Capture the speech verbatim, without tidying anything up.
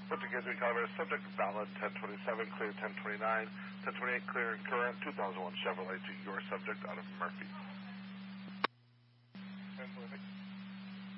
Put together Colorado subject valid ten twenty-seven, clear ten twenty-nine, ten twenty-eight, clear and current, two thousand one Chevrolet to your subject out of Murphy.